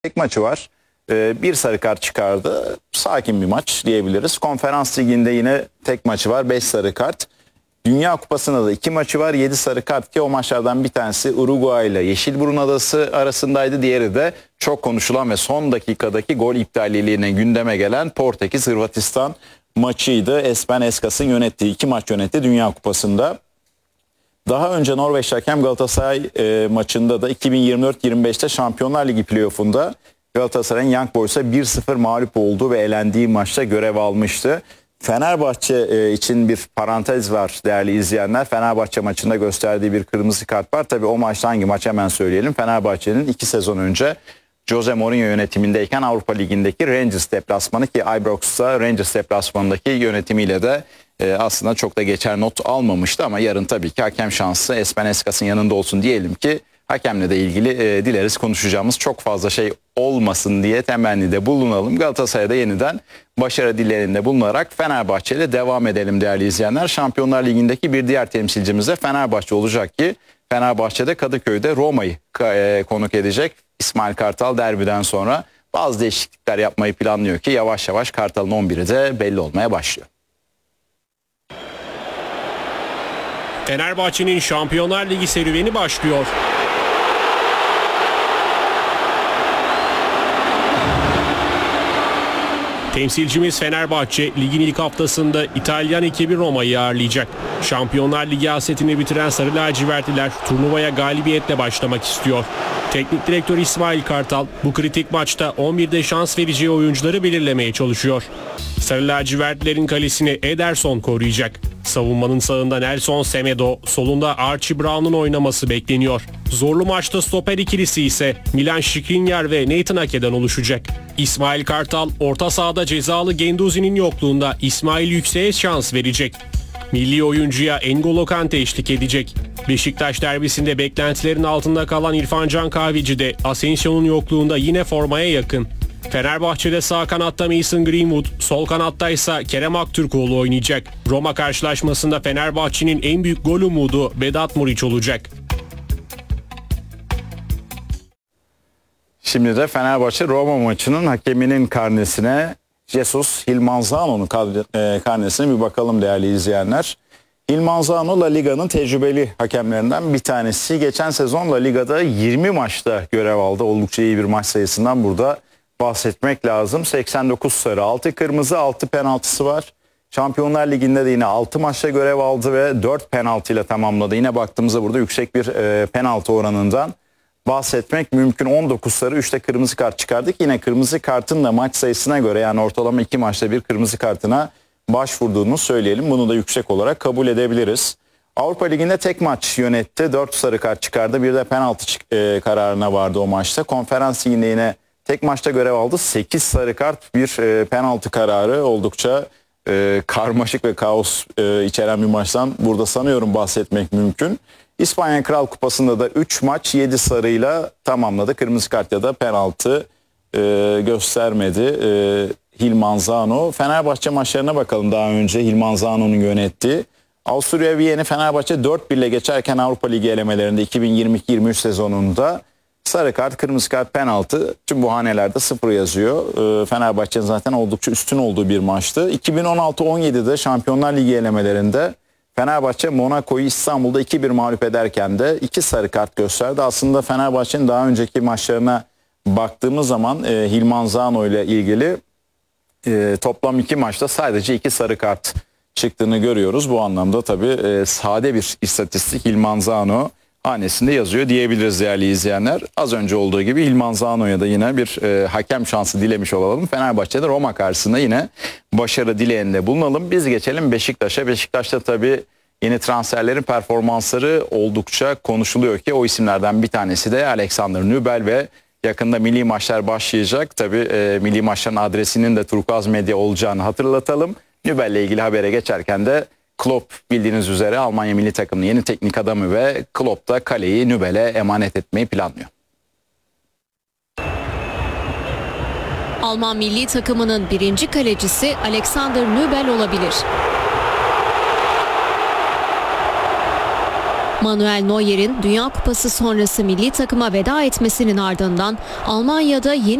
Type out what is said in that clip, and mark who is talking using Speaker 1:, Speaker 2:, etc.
Speaker 1: Tek maçı var. Bir sarı kart çıkardı. Sakin bir maç diyebiliriz. Konferans liginde yine tek maçı var. 5 sarı kart. Dünya Kupası'nda da 2 maçı var. 7 sarı kart ki o maçlardan bir tanesi Uruguay ile Yeşilburun Adası arasındaydı. Diğeri de çok konuşulan ve son dakikadaki gol iptalliliğine gündeme gelen Portekiz-Hırvatistan maçıydı. Espen Eskas'ın yönettiği 2 maç yönetti Dünya Kupası'nda. Daha önce Norveç hakem Galatasaray maçında da 2024-25'te Şampiyonlar Ligi playoff'unda Galatasaray'ın Young Boys'a 1-0 mağlup olduğu ve elendiği maçta görev almıştı. Fenerbahçe için bir parantez var değerli izleyenler. Fenerbahçe maçında gösterdiği bir kırmızı kart var. Tabii o maçta hangi maç hemen söyleyelim. Fenerbahçe'nin 2 sezon önce Jose Mourinho yönetimindeyken Avrupa Ligi'ndeki Rangers deplasmanı ki Ibrox'ta Rangers deplasmanındaki yönetimiyle de aslında çok da geçer not almamıştı ama yarın tabii ki hakem şansı Espen Eskas'ın yanında olsun diyelim ki hakemle de ilgili dileriz konuşacağımız çok fazla şey olmasın diye temennide bulunalım. Galatasaray'da yeniden başarı dileğinde bulunarak Fenerbahçe ile devam edelim değerli izleyenler. Şampiyonlar Ligi'ndeki bir diğer temsilcimiz de Fenerbahçe olacak ki Fenerbahçe'de Kadıköy'de Roma'yı konuk edecek. İsmail Kartal derbiden sonra bazı değişiklikler yapmayı planlıyor ki yavaş yavaş Kartal'ın 11'i de belli olmaya başlıyor.
Speaker 2: Fenerbahçe'nin Şampiyonlar Ligi serüveni başlıyor. Temsilcimiz Fenerbahçe ligin ilk haftasında İtalyan ekibi Roma'yı ağırlayacak. Şampiyonlar Ligi hasetini bitiren Sarı Lacivertliler turnuvaya galibiyetle başlamak istiyor. Teknik direktör İsmail Kartal bu kritik maçta 11'de şans vereceği oyuncuları belirlemeye çalışıyor. Sarı Lacivertlilerin kalesini Ederson koruyacak. Savunmanın sağında Nelson Semedo, solunda Archie Brown'un oynaması bekleniyor. Zorlu maçta stoper ikilisi ise Milan Skriniar ve Nathan Ake'den oluşacak. İsmail Kartal orta sahada cezalı Genduzi'nin yokluğunda İsmail Yüksek'e şans verecek. Milli oyuncuya N'Golo Kante eşlik edecek. Beşiktaş derbisinde beklentilerin altında kalan İrfan Can Kahveci de Asensio'nun yokluğunda yine formaya yakın. Fenerbahçe'de sağ kanatta Mason Greenwood, sol kanatta ise Kerem Aktürkoğlu oynayacak. Roma karşılaşmasında Fenerbahçe'nin en büyük gol umudu Vedat Muriç olacak.
Speaker 1: Şimdi de Fenerbahçe Roma maçının hakeminin karnesine Jesus Hilmanzano'nun karnesine bir bakalım değerli izleyenler. Hilmanzano La Liga'nın tecrübeli hakemlerinden bir tanesi. Geçen sezon La Liga'da 20 maçta görev aldı. Oldukça iyi bir maç sayısından burada bahsetmek lazım. 89 sarı, 6 kırmızı, 6 penaltısı var. Şampiyonlar Ligi'nde de yine 6 maçta görev aldı ve 4 penaltıyla tamamladı. Yine baktığımızda burada yüksek bir penaltı oranından bahsetmek mümkün. 19 sarı, 3'te kırmızı kart çıkardık. Yine kırmızı kartın da maç sayısına göre yani ortalama 2 maçta bir kırmızı kartına başvurduğunu söyleyelim. Bunu da yüksek olarak kabul edebiliriz. Avrupa Ligi'nde tek maç yönetti. 4 sarı kart çıkardı. Bir de penaltı kararına vardı o maçta. Konferans Ligi'nde yine tek maçta görev aldı. 8 sarı kart, bir penaltı kararı, oldukça karmaşık ve kaos içeren bir maçtan burada sanıyorum bahsetmek mümkün. İspanya Kral Kupası'nda da 3 maç 7 sarıyla tamamladı. Kırmızı kart ya da penaltı göstermedi Hilmanzano. Fenerbahçe maçlarına bakalım daha önce Hilmanzano'nun yönettiği. Avusturya Viyeni Fenerbahçe 4-1 ile geçerken Avrupa Ligi elemelerinde 2022-23 sezonunda sarı kart, kırmızı kart, penaltı tüm bu hanelerde 0 yazıyor. Fenerbahçe'nin zaten oldukça üstün olduğu bir maçtı. 2016-17'de Şampiyonlar Ligi elemelerinde Fenerbahçe Monaco'yu İstanbul'da 2-1 mağlup ederken de 2 sarı kart gösterdi. Aslında Fenerbahçe'nin daha önceki maçlarına baktığımız zaman Hilmanzano ile ilgili toplam 2 maçta sadece 2 sarı kart çıktığını görüyoruz. Bu anlamda tabii sade bir istatistik Hilmanzano hanesinde yazıyor diyebiliriz değerli izleyenler. Az önce olduğu gibi Hilmanzano'ya da yine bir hakem şansı dilemiş olalım. Fenerbahçe'de Roma karşısında yine başarı dileğinde bulunalım. Biz geçelim Beşiktaş'a. Beşiktaş'ta tabii yeni transferlerin performansları oldukça konuşuluyor ki o isimlerden bir tanesi de Alexander Nübel ve yakında milli maçlar başlayacak. Tabii milli maçların adresinin de Turkuaz Medya olacağını hatırlatalım. Nübel'le ilgili habere geçerken de Klopp bildiğiniz üzere Almanya milli takımının yeni teknik adamı ve Klopp da kaleyi Nübel'e emanet etmeyi planlıyor.
Speaker 3: Alman milli takımının birinci kalecisi Alexander Nübel olabilir. Manuel Neuer'in Dünya Kupası sonrası milli takıma veda etmesinin ardından Almanya'da yeni